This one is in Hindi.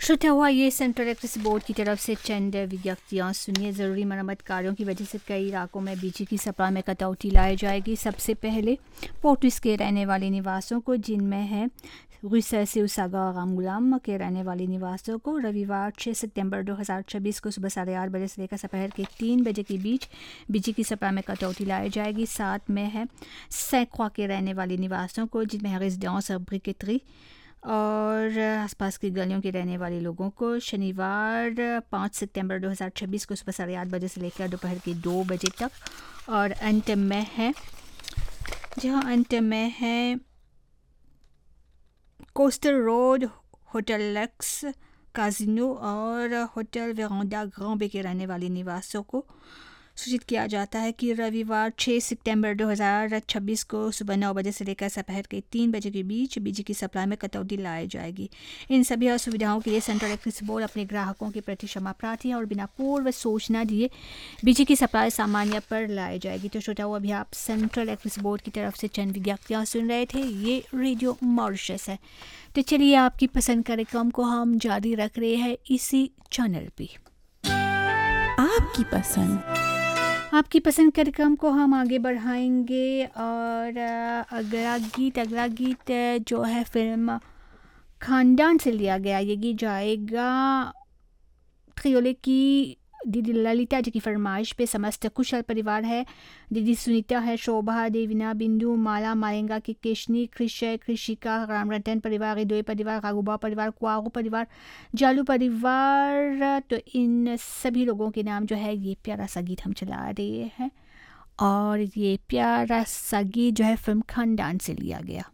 श्रोता हुआ ये सेंट्रल इलेक्ट्रिसिटी बोर्ड की तरफ से चंद विज्ञप्तियाँ सुनिए। ज़रूरी मरम्मत कार्यों की वजह से कई इलाकों में बिजली की सप्लाई में कटौती लाई जाएगी। सबसे पहले पोर्टिस के रहने वाले निवासों को, जिनमें है गुस्सा से उसागा रामगुलाम के रहने वाले निवासों को, रविवार 6 सितंबर 2026 को सुबह 8:30 बजे से लेकर दोपहर के 3 बजे के बीच बिजली की सप्लाई में कटौती लाई जाएगी। साथ में है सैकवा के रहने वाले निवासों को, जिनमें है रेजिडेंस और ब्रिकेटरी और आसपास की गलियों के रहने वाले लोगों को, शनिवार 5 सितंबर 2026 को सुबह 8:30 बजे से लेकर दोपहर के 2 बजे तक। और अंत में है कोस्टल रोड, होटल लक्स, काजिनो और होटल वेरांडा ग्रां बे के रहने वाले निवासों को सूचित किया जाता है कि रविवार 6 सितंबर 2026 को सुबह 9 बजे से लेकर दोपहर के 3 बजे के बीच बिजली की सप्लाई में कटौती लाई जाएगी। इन सभी असुविधाओं के लिए सेंट्रल इलेक्ट्रिसिटी बोर्ड अपने ग्राहकों के प्रति क्षमा प्रार्थी है और बिना पूर्व सूचना दिए बिजली की सप्लाई सामान्य पर लाई जाएगी। तो श्रोता हुआ, अभी आप सेंट्रल इलेक्ट्रिसिटी बोर्ड की तरफ से चंद विज्ञप्तियाँ सुन रहे थे। ये रेडियो मॉरिशस है। तो चलिए, आपकी पसंद कार्यक्रम को हम जारी रख रहे हैं इसी चैनल पे। आपकी पसंद कार्यक्रम को हम आगे बढ़ाएंगे और अगला गीत जो है फिल्म खानदान से लिया गया। ये गीत जाएगा खियोले की दीदी ललिता जी की फरमाइश पे। समस्त कुशल परिवार है, दीदी सुनीता है, शोभा, देविना, बिंदु, माला, मालेंगा की केशनी, कृषय, कृषिका, रामरतन परिवार, हृदय परिवार, राघुबा परिवार, कुआरू परिवार, जालू परिवार। तो इन सभी लोगों के नाम जो है ये प्यारा सा गीत हम चला रहे हैं और ये प्यारा सा गीत जो है फिल्म खानदान से लिया गया।